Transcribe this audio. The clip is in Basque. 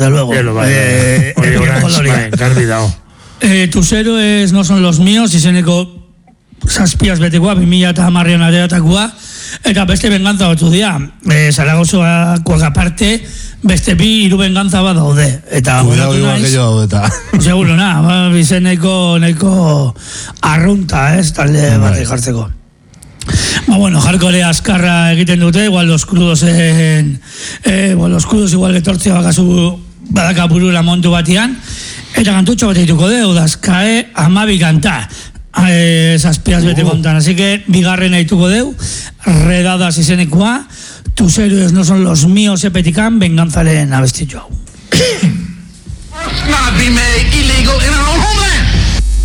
de luego. Garbi dago. Tus héroes no son los míos, izeneko zazpiaz betekoa, 2010an ateratakoa, eta beste bengantza batzu dira. Zaragozoakoak aparte, beste bi hiru bengantza bat daude. Eta Cuidado igual que yo daude eta. Seguro, izeneko arrunta, talde bat jartzeko. Hardcore askarra egiten dute, igual los crudos igual etortzea bakazu badaka burura montu batian, eta kantutxo bat egituko deu, dazkae 12 kanta, zazpiaz bete kontan, así que bigarren egituko deu, Redadas izenekoa, tus héroes no son los míos epetikan, venganzaren abestitxo hau.